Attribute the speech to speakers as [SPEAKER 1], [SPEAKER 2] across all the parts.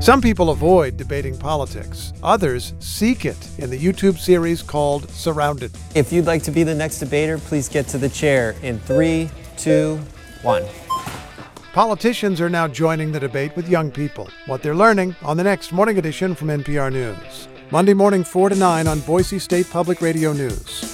[SPEAKER 1] Some people avoid debating politics. Others seek it in the YouTube series called Surrounded.
[SPEAKER 2] If you'd like to be the next debater, please get to the chair in 3, 2, 1.
[SPEAKER 1] Politicians are now joining the debate with young people. What they're learning on the next Morning Edition from NPR News. Monday morning 4 to 9 on Boise State Public Radio News.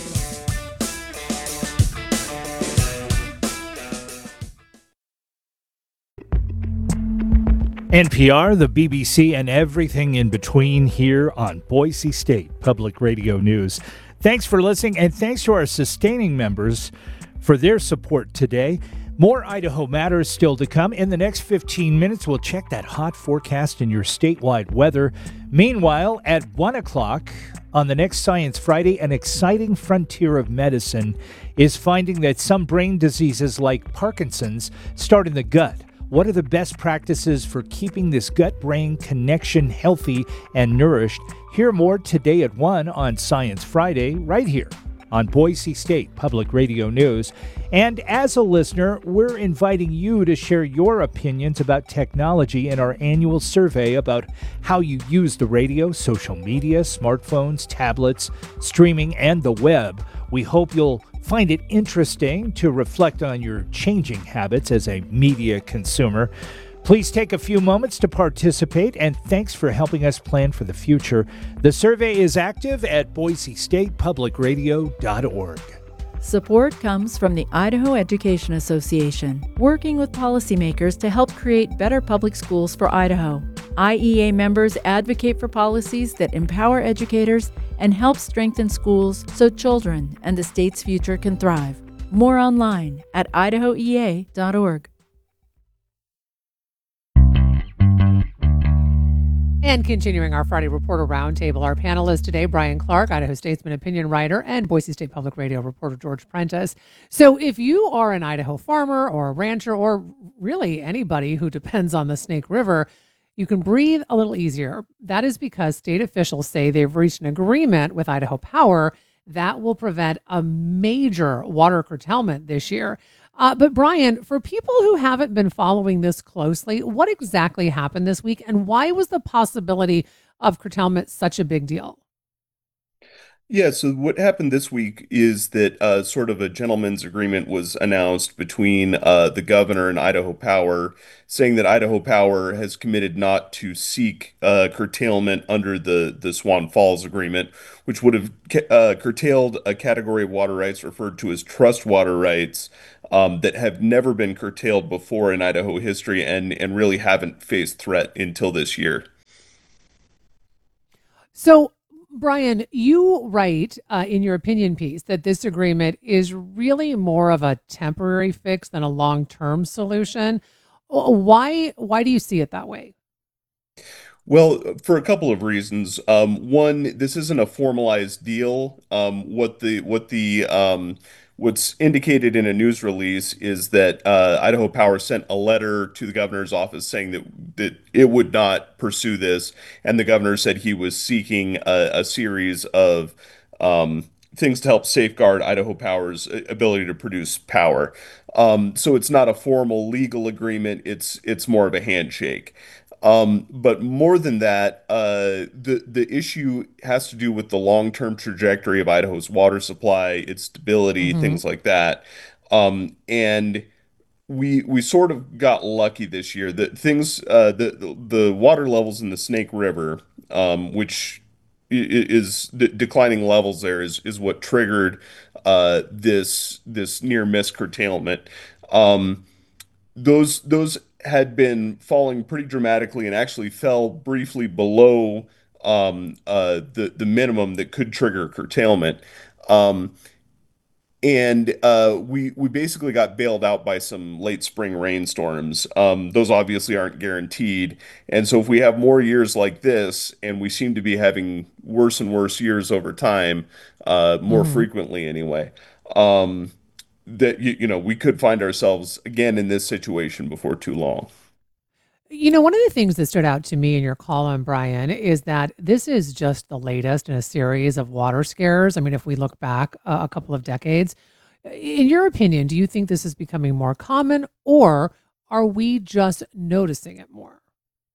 [SPEAKER 3] NPR, the BBC, and everything in between here on Boise State Public Radio News. Thanks for listening, and thanks to our sustaining members for their support today. More Idaho Matters still to come. In the next 15 minutes, we'll check that hot forecast in your statewide weather. Meanwhile, at 1 o'clock on the next Science Friday, an exciting frontier of medicine is finding that some brain diseases like Parkinson's start in the gut. What are the best practices for keeping this gut-brain connection healthy and nourished? Hear more today at 1 on Science Friday, right here on Boise State Public Radio News. And as a listener, we're inviting you to share your opinions about technology in our annual survey about how you use the radio, social media, smartphones, tablets, streaming, and the web. We hope you'll find it interesting to reflect on your changing habits as a media consumer. Please take a few moments to participate, and thanks for helping us plan for the future. The survey is active at boisestatepublicradio.org.
[SPEAKER 4] Support comes from the Idaho Education Association, working with policymakers to help create better public schools for Idaho. IEA members advocate for policies that empower educators and help strengthen schools so children and the state's future can thrive. More online at idahoea.org.
[SPEAKER 5] And continuing our Friday Reporter Roundtable, our panelists today, Brian Clark, Idaho Statesman opinion writer, and Boise State Public Radio reporter George Prentice. So if you are an Idaho farmer or a rancher or really anybody who depends on the Snake River, you can breathe a little easier. That is because state officials say they've reached an agreement with Idaho Power that will prevent a major water curtailment this year. But Brian, for people who haven't been following this closely, what exactly happened this week, and why was the possibility of curtailment such a big deal?
[SPEAKER 6] Yeah, so what happened this week is that sort of a gentleman's agreement was announced between the governor and Idaho Power, saying that Idaho Power has committed not to seek curtailment under the Swan Falls Agreement, which would have curtailed a category of water rights referred to as trust water rights that have never been curtailed before in Idaho history and really haven't faced threat until this year.
[SPEAKER 5] So, Brian, you write in your opinion piece that this agreement is really more of a temporary fix than a long-term solution. Why do you see it that way?
[SPEAKER 6] Well, for a couple of reasons. One, this isn't a formalized deal. What's indicated in a news release is that Idaho Power sent a letter to the governor's office saying that it would not pursue this, and the governor said he was seeking a series of things to help safeguard Idaho Power's ability to produce power. So it's not a formal legal agreement; it's more of a handshake. But more than that, the issue has to do with the long-term trajectory of Idaho's water supply, its stability, things like that. And we sort of got lucky this year that the water levels in the Snake River, which is declining levels there, is what triggered this near miss curtailment. Those had been falling pretty dramatically and actually fell briefly below the minimum that could trigger curtailment. And we basically got bailed out by some late spring rainstorms. Those obviously aren't guaranteed. And so if we have more years like this, and we seem to be having worse and worse years over time, more frequently anyway, that we could find ourselves again in this situation before too long.
[SPEAKER 5] One of the things that stood out to me in your column, Brian, is that this is just the latest in a series of water scares. I mean, if we look back a couple of decades, in your opinion, do you think this is becoming more common, or are we just noticing it more?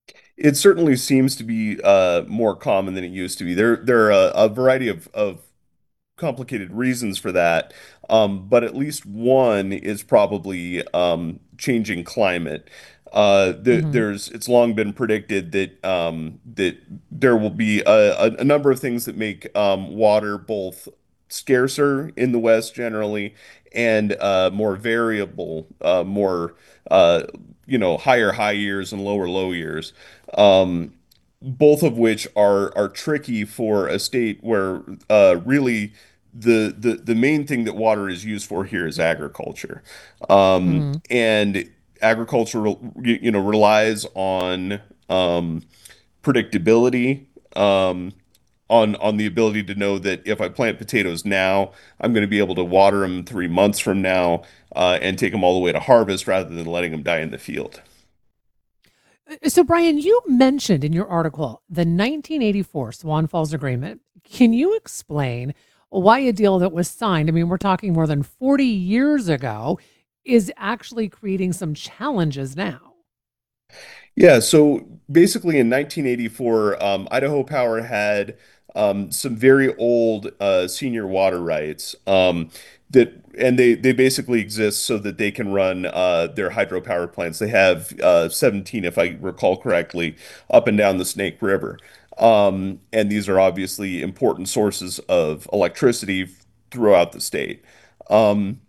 [SPEAKER 6] It certainly seems to be more common than it used to be. There are a variety of complicated reasons for that, but at least one is probably changing climate.
[SPEAKER 5] Hmm.
[SPEAKER 6] It's long been predicted that there will be a number of things that make water both scarcer in the West generally and more variable, more uh, higher high years and lower low years. Um, both of which are tricky for a state where really the main thing that water is used for here is agriculture,
[SPEAKER 5] Hmm.
[SPEAKER 6] and agriculture relies on predictability, um, on the ability to know that if I plant potatoes now, I'm going to be able to water them 3 months from now, and take them all the way to harvest rather than letting them die in the field.
[SPEAKER 5] So, Brian, you mentioned in your article the 1984 Swan Falls Agreement. Can you explain why a deal that was signed, I mean, we're talking more than 40 years ago, is actually creating some challenges now?
[SPEAKER 6] Yeah, so basically in 1984, Idaho Power had some very old senior water rights, and they basically exist so that they can run their hydropower plants. They have 17, if I recall correctly, up and down the Snake River. And these are obviously important sources of electricity throughout the state. Um,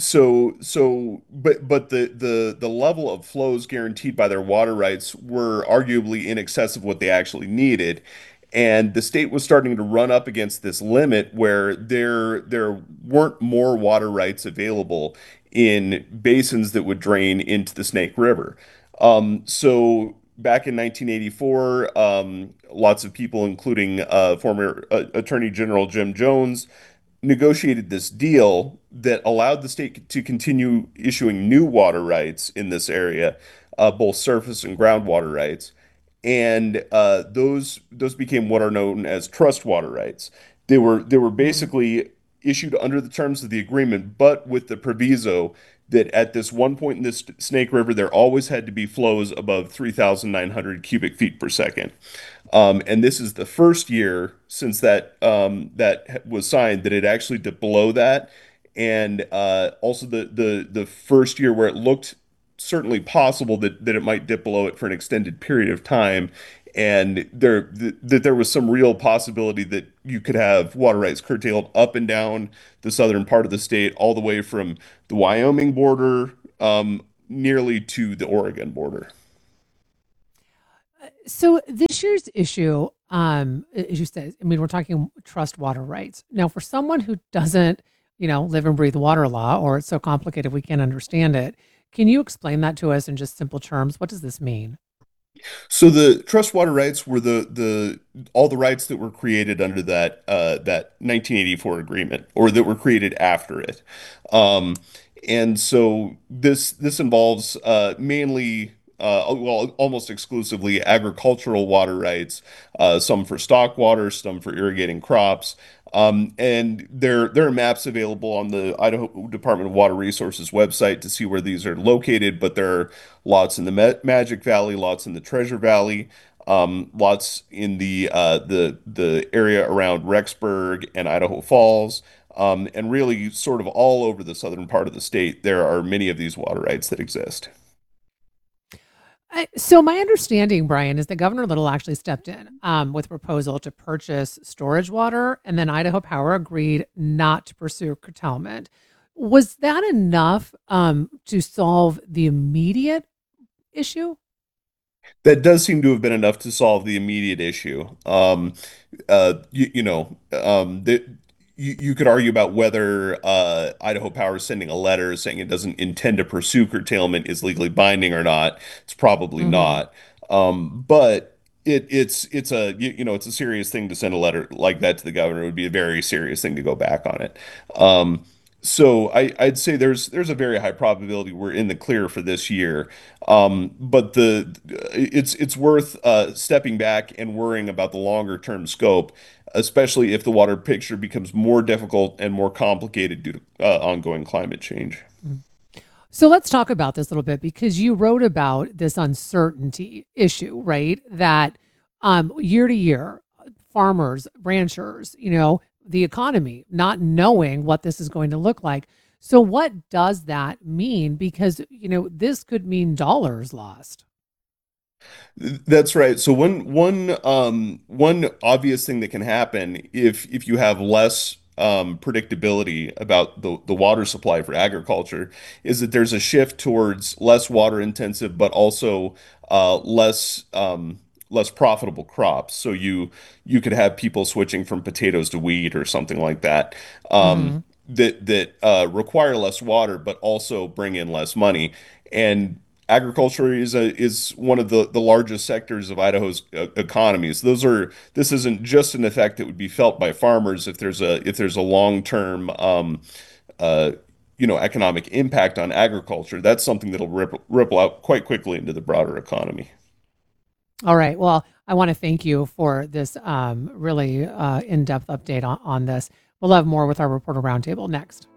[SPEAKER 6] but the level of flows guaranteed by their water rights were arguably in excess of what they actually needed, and the state was starting to run up against this limit where there weren't more water rights available in basins that would drain into the Snake River. So back in 1984, lots of people, including former Attorney General Jim Jones, negotiated this deal that allowed the state to continue issuing new water rights in this area, both surface and groundwater rights, and those became what are known as trust water rights. They were
[SPEAKER 5] Hmm.
[SPEAKER 6] basically issued under the terms of the agreement, but with the proviso that at this one point in this Snake River, there always had to be flows above 3,900 cubic feet per second. And this is the first year since that was signed that it actually dipped below that, and also the first year where it looked certainly possible that it might dip below it for an extended period of time, and that there was some real possibility that you could have water rights curtailed up and down the southern part of the state, all the way from the Wyoming border, nearly to the Oregon border.
[SPEAKER 5] So this year's issue, as you said, I mean, we're talking trust water rights. Now, for someone who doesn't, live and breathe water law, or it's so complicated we can't understand it, can you explain that to us in just simple terms? What does this mean?
[SPEAKER 6] So the trust water rights were the all the rights that were created under that 1984 agreement, or that were created after it. Um, and so this involves mainly, well, almost exclusively agricultural water rights, some for stock water, some for irrigating crops. And there are maps available on the Idaho Department of Water Resources website to see where these are located, but there are lots in the Magic Valley, lots in the Treasure Valley, lots in the area around Rexburg and Idaho Falls, and really sort of all over the southern part of the state. There are many of these water rights that exist.
[SPEAKER 5] So my understanding, Brian, is that Governor Little actually stepped in with a proposal to purchase storage water, and then Idaho Power agreed not to pursue curtailment. Was that enough to solve the immediate issue?
[SPEAKER 6] That does seem to have been enough to solve the immediate issue. You could argue about whether Idaho Power sending a letter saying it doesn't intend to pursue curtailment is legally binding or not. It's probably
[SPEAKER 5] Hmm.
[SPEAKER 6] not. But it's a serious thing to send a letter like that to the governor. It would be a very serious thing to go back on it. So I'd say there's a very high probability we're in the clear for this year. But it's worth stepping back and worrying about the longer term scope, especially if the water picture becomes more difficult and more complicated due to ongoing climate change.
[SPEAKER 5] So let's talk about this a little bit because you wrote about this uncertainty issue, right? That year to year, farmers, ranchers, the economy, not knowing what this is going to look like. So what does that mean? Because, this could mean dollars lost.
[SPEAKER 6] That's right. So one obvious thing that can happen if you have less predictability about the water supply for agriculture is that there's a shift towards less water intensive, but also less profitable crops. So you could have people switching from potatoes to wheat or something like that.
[SPEAKER 5] Hmm.
[SPEAKER 6] That require less water, but also bring in less money. And agriculture is one of the largest sectors of Idaho's economies. This isn't just an effect that would be felt by farmers if there's a long-term uh, economic impact on agriculture. That's something that'll ripple out quite quickly into the broader economy.
[SPEAKER 5] All right. Well, I want to thank you for this really in-depth update on this. We'll have more with our reporter roundtable next.